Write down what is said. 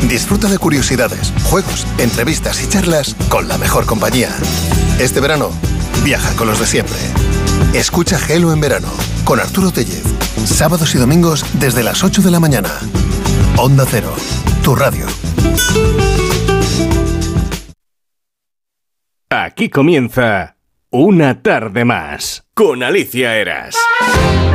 Disfruta de curiosidades, juegos, entrevistas y charlas con la mejor compañía. Este verano, viaja con los de siempre. Escucha Gelo en verano, con Arturo Tellez. Sábados y domingos desde las 8 de la mañana. Onda Cero, tu radio. Aquí comienza Una tarde más con Alicia Eras.